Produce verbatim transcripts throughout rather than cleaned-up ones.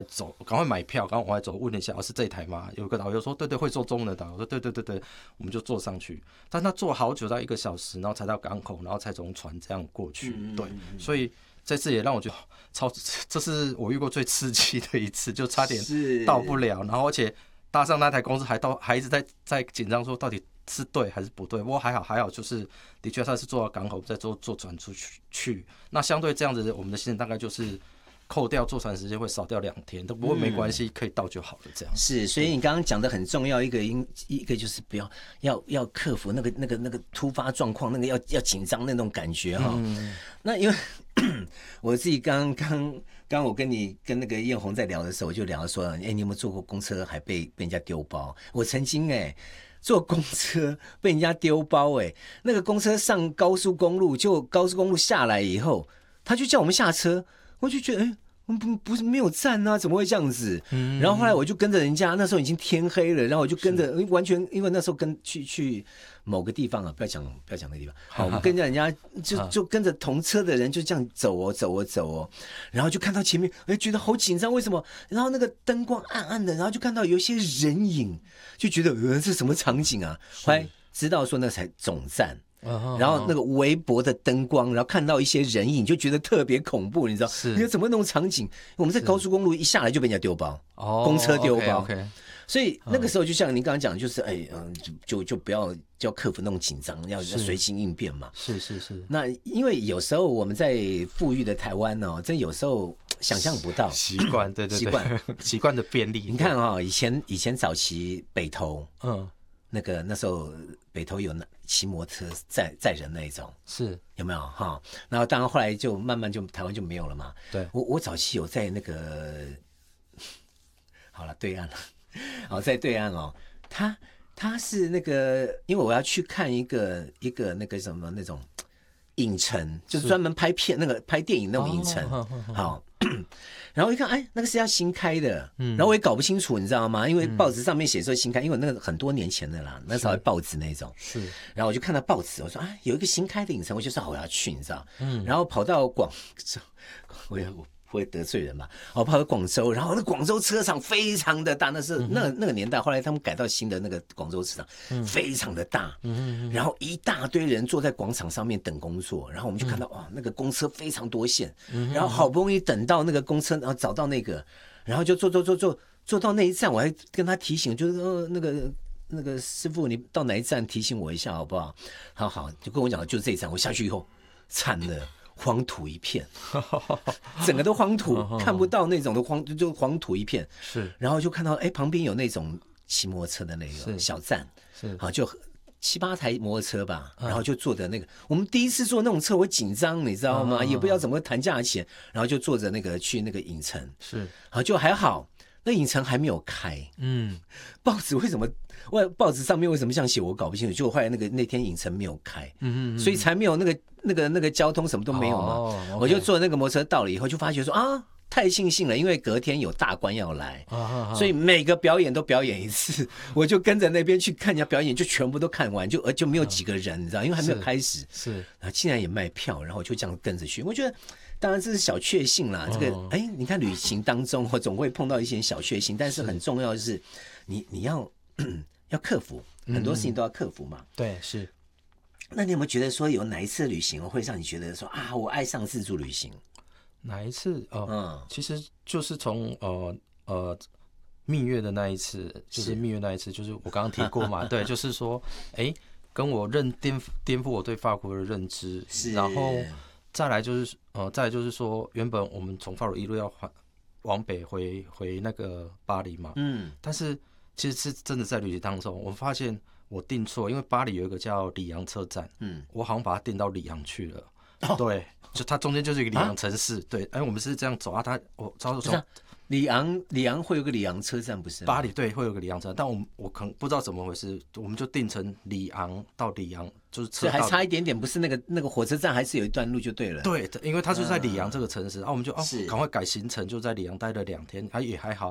走，赶快买票，赶快往外走，问了一下，哦，是这一台吗？有个导游说，对对，会说中文的导游说，对对对对，我们就坐上去，但他坐好久，到一个小时，然后才到港口，然后才从船这样过去， 嗯对，所以这次也让我觉得超，这是我遇过最刺激的一次，就差点到不了，然后而且搭上那台公司还到还一直在在紧张说到底是对还是不对，不过还好还好，就是的确他是坐到港口再坐坐船出去去，那相对这样子，我们的行程大概就是扣掉坐船时间会少掉两天，都不过没关系，可以到就好了这样。 是，所以你刚刚讲的很重要一个一个就是不要要要克服那个那个那个突发状况，那个要要紧张那种感觉哈。嗯、那因为我自己刚刚刚我跟你跟那个艳红在聊的时候，我就聊说，哎、欸，你有没有坐过公车还被被人家丢包？我曾经哎、欸。坐公车被人家丢包哎、欸，那个公车上高速公路，就高速公路下来以后，他就叫我们下车，我就觉得哎。欸不不是没有站啊，怎么会这样子？嗯、然后后来我就跟着人家，那时候已经天黑了，然后我就跟着，完全因为那时候跟去去某个地方啊，不要讲不要讲那个地方，好，我们跟着人家就就跟着同车的人就这样走哦走哦走哦，然后就看到前面，哎，觉得好紧张，为什么？然后那个灯光暗暗的，然后就看到有一些人影，就觉得呃这什么场景啊？后来知道说那才总站。然后那个微薄的灯光，然后看到一些人影，就觉得特别恐怖，你知道？是，你说怎么那种场景？我们在高速公路一下来就被人家丢包，公车丢包。 Okay, okay. 所以那个时候就像您刚刚讲，就是哎，嗯，就就就不要就要克服那种紧张，要要随心应变嘛。 是是是。 那因为有时候我们在富裕的台湾哦，真有时候想象不到习惯，对对对， 习惯习惯的便利。 你看哈、哦，以前以前早期北投，嗯。那个那时候北投有骑摩托车载载人那一种， 是有没有哈？然后当然后来就慢慢就台湾就没有了嘛。 对， 我我早期有在那个，好了对岸了，好在对岸哦，他他是那个，因为我要去看一个一个那个什么那种影城，就是专门拍片那个拍电影那种影城，哦、好。然后一看，哎，那个是要新开的，嗯，然后我也搞不清楚，你知道吗？因为报纸上面写说新开，因为那个很多年前的啦，那时候还报纸那种， 是。 然后我就看到报纸，我说啊，有一个新开的影城，我就说我要去，你知道？嗯。然后跑到广州，我也我不会得罪人嘛，我跑到广州，然后那广州车场非常的大，那是、嗯、那那个年代，后来他们改到新的那个广州车场，嗯、非常的大，嗯嗯然后一大堆人坐在广场上面等工作，然后我们就看到、嗯、哇，那个公车非常多线，嗯、然后好不容易等到那个公车，然后找到那个，然后就坐坐坐坐坐到那一站，我还跟他提醒，就是呃那个那个师傅，你到哪一站提醒我一下好不好？好好，就跟我讲就是这一站，我下去以后惨了。荒土一片，整个都荒土，看不到那种的荒，就荒土一片。 是， 然后就看到，哎，旁边有那种骑摩托车的那个小站， 是， 好，就七八台摩托车吧，然后就坐着那个，我们第一次坐那种车，我紧张，你知道吗？也不知道怎么谈价钱，然后就坐着那个去那个影城， 是， 好，就还好。那影城还没有开，嗯，报纸为什么？外报纸上面为什么这样写？我搞不清楚。就后来那个那天影城没有开，嗯嗯，所以才没有那个那个那个交通什么都没有嘛。哦 okay、我就坐那个摩托车到了以后，就发觉说啊，太庆幸了，因为隔天有大官要来，啊、所以每个表演都表演一次，我就跟着那边去看人家表演，就全部都看完，就就没有几个人，你知道，因为还没有开始， 是， 然后竟然也卖票，然后我就这样跟着去，我觉得。当然这是小确幸啦，这个哎、欸，你看旅行当中我总会碰到一些小确幸，但是很重要的是你你要要克服很多事情都要克服嘛。 嗯、对，是。 那你有没有觉得说有哪一次旅行会让你觉得说啊，我爱上自助旅行？ 哪一次？哦、呃，嗯，其实就是从呃呃蜜月的那一次，就是蜜月那一次，就是我刚刚提过嘛，对，就是说哎、欸，跟我认颠颠覆我对法国的认知， 是， 然后。再来就是呃，再来就是说，原本我们从法国一路要往北回回那个巴黎嘛，嗯，但是其实是真的在旅行当中，我发现我订错，因为巴黎有一个叫里昂车站，嗯，我好像把它订到里昂去了，哦、对，就它中间就是一个里昂城市，啊、对，哎，我们是这样走啊，它我照着走。 里昂，里昂会有个里昂车站，不是？ 巴黎对，会有个里昂车站，但我我可能不知道怎么回事，我们就定成里昂到里昂，就是车还差一点点，不是那个那个火车站，还是有一段路就对了。 对，因为它就在里昂这个城市，啊，啊我们就哦，赶快改行程，就在里昂待了两天，啊也还好，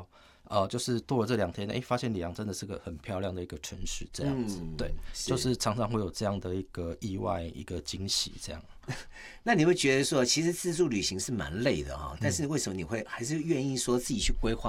呃，就是多了这两天，哎、欸，发现里昂真的是个很漂亮的一个城市，这样子，嗯、对，就是常常会有这样的一个意外，一个惊喜，这样。 那你会觉得说，其实自助旅行是蛮累的哈、哦，但是为什么你会还是愿意说自己去规划？